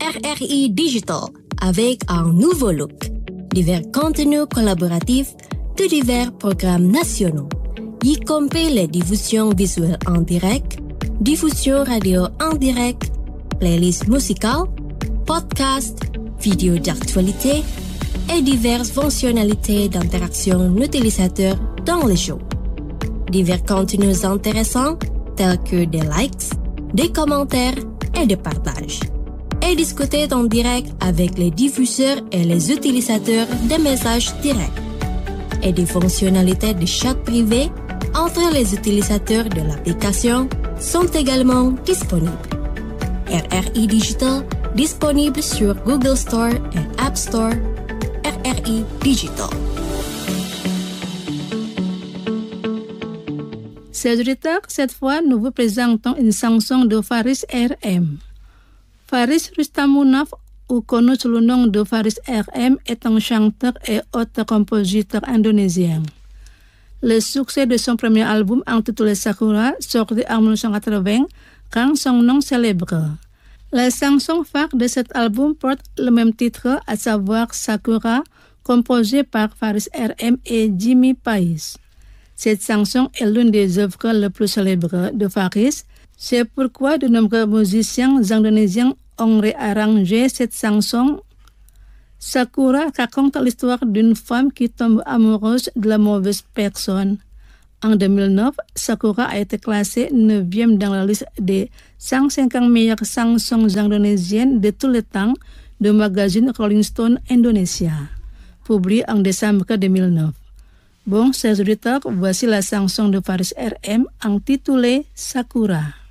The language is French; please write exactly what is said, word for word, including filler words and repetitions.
R R I Digital avec un nouveau look, divers contenus collaboratifs de divers programmes nationaux, y compris les diffusions visuelles en direct, diffusion radio en direct, playlists musicales, podcasts, vidéos d'actualité et diverses fonctionnalités d'interaction utilisateur dans le show. Divers contenus intéressants tels que des likes, des commentaires et des partages. Et discuter en direct avec les diffuseurs et les utilisateurs des messages directs. Et des fonctionnalités de chat privé entre les utilisateurs de l'application sont également disponibles. R R I Digital disponible sur Google Store et App Store. R R I Digital. Chers auditeurs, cette fois, nous vous présentons une chanson de Faris R M. Faris Rustamunaf, ou connu sous le nom de Faris R M, est un chanteur et auteur-compositeur indonésien. Le succès de son premier album intitulé Sakura, sorti en dix-neuf cent quatre-vingts, rend son nom célèbre. La chanson phare de cet album porte le même titre, à savoir Sakura, composée par Faris R M et Jimmy Pais. Cette chanson est l'une des œuvres les plus célèbres de Faris. C'est pourquoi de nombreux musiciens indonésiens ont réarrangé cette chanson. Sakura raconte l'histoire d'une femme qui tombe amoureuse de la mauvaise personne. En deux mille neuf, Sakura a été classée neuvième dans la liste des cent cinquante meilleures chansons indonésiennes de tous les temps du magazine Rolling Stone Indonesia, publié en décembre deux mille neuf. Bon, chers auditeurs, voici la chanson de Faris R M intitulée Sakura.